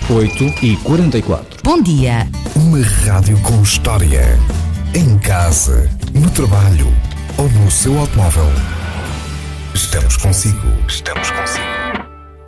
8h44. Bom dia. Uma rádio com história. Em casa, no trabalho ou no seu automóvel. Estamos consigo. Estamos consigo.